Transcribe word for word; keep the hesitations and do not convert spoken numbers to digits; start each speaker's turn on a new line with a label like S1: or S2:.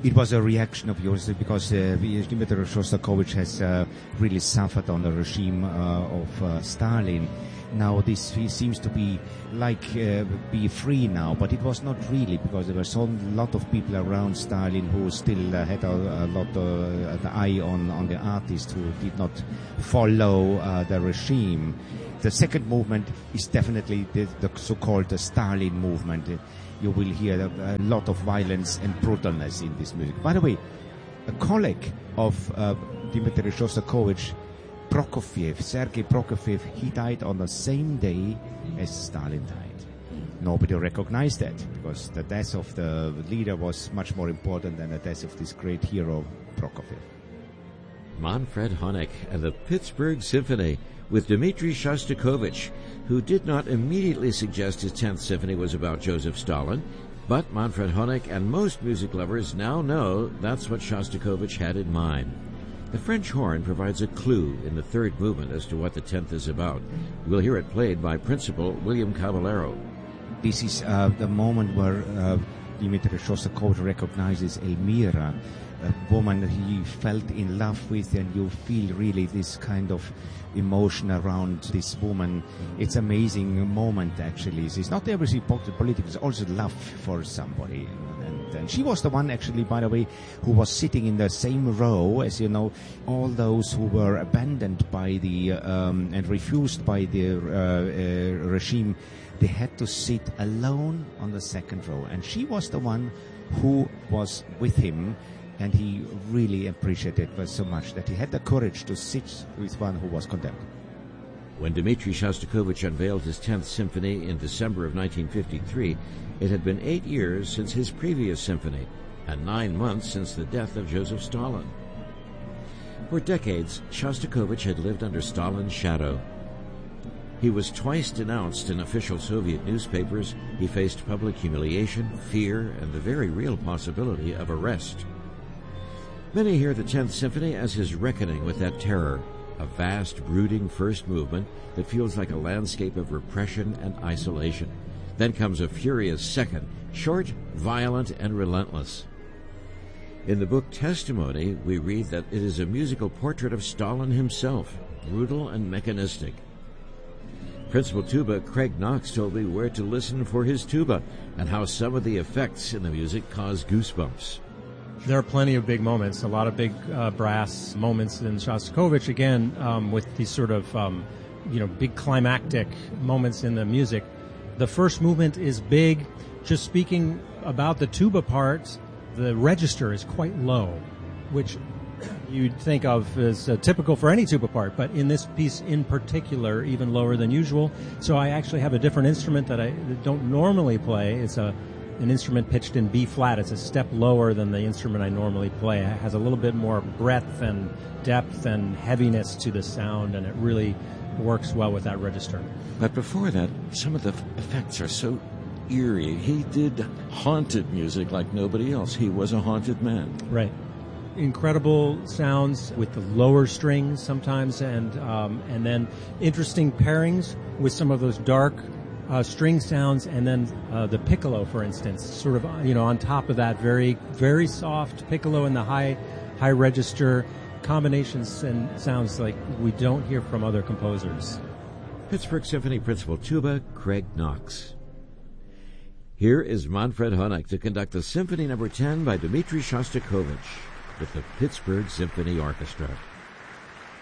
S1: It was a reaction of yours because uh, Dmitry Shostakovich has uh, really suffered on the regime uh, of uh, Stalin. Now this he seems to be like uh, be free now, but it was not really, because there were so lot of people around Stalin who still uh, had a, a lot of uh, the eye on, on the artist, who did not follow uh, the regime. The second movement is definitely the, the so-called the Stalin movement. You will hear a, a lot of violence and brutalness in this music. By the way, a colleague of uh, Dmitry Shostakovich, Prokofiev, Sergei Prokofiev, he died on the same day as Stalin died. Nobody recognized that, because the death of the leader was much more important than the death of this great hero, Prokofiev.
S2: Manfred Honeck and the Pittsburgh Symphony with Dmitry Shostakovich, who did not immediately suggest his tenth Symphony was about Joseph Stalin, but Manfred Honeck and most music lovers now know that's what Shostakovich had in mind. The French horn provides a clue in the third movement as to what the tenth is about. We'll hear it played by Principal William Caballero.
S1: This is uh, the moment where uh, Dmitry Shostakovich recognizes Elmira, a woman he felt in love with, and you feel really this kind of emotion around this woman. It's an amazing moment, actually. It's not everything political, it's also love for somebody. And, and she was the one, actually, by the way, who was sitting in the same row as, you know, all those who were abandoned by the um, and refused by the uh, uh, regime. They had to sit alone on the second row, and she was the one who was with him. And he really appreciated it so much that he had the courage to sit with one who was condemned.
S2: When Dmitry Shostakovich unveiled his tenth Symphony in December of nineteen fifty-three, it had been eight years since his previous symphony and nine months since the death of Joseph Stalin. For decades, Shostakovich had lived under Stalin's shadow. He was twice denounced in official Soviet newspapers. He faced public humiliation, fear, and the very real possibility of arrest. Many hear the tenth Symphony as his reckoning with that terror, a vast, brooding first movement that feels like a landscape of repression and isolation. Then comes a furious second, short, violent, and relentless. In the book Testimony, we read that it is a musical portrait of Stalin himself, brutal and mechanistic. Principal tuba Craig Knox told me where to listen for his tuba and how some of the effects in the music cause goosebumps.
S3: There are plenty of big moments, a lot of big uh, brass moments in Shostakovich, again, um, with these sort of, um, you know, big climactic moments in the music. The first movement is big. Just speaking about the tuba part, the register is quite low, which you'd think of as uh, typical for any tuba part, but in this piece in particular, even lower than usual. So I actually have a different instrument that I don't normally play. It's a an instrument pitched in B flat. It's a step lower than the instrument I normally play. It has a little bit more breadth and depth and heaviness to the sound, and it really works well with that register.
S4: But before that, some of the f- effects are so eerie. He did haunted music like nobody else. He was a haunted man.
S3: Right. Incredible sounds with the lower strings sometimes, and um, and then interesting pairings with some of those dark Uh, string sounds, and then uh, the piccolo, for instance, sort of, you know, on top of that, very, very soft piccolo in the high, high register combinations and sounds like we don't hear from other composers.
S2: Pittsburgh Symphony Principal Tuba Craig Knox. Here is Manfred Honeck to conduct the Symphony Number ten by Dmitry Shostakovich with the Pittsburgh Symphony Orchestra.